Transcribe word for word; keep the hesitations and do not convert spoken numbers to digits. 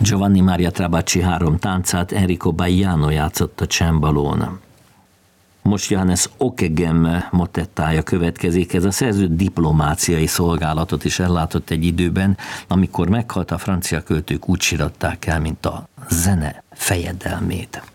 Giovanni Maria Trabacci három táncát Enrico Baiano játszott a csembalón. Most Johannes Ockeghem motettája következik. Ez a szerző diplomáciai szolgálatot is ellátott egy időben, amikor meghalt, a francia költők úgy síratták el, mint a zene fejedelmét.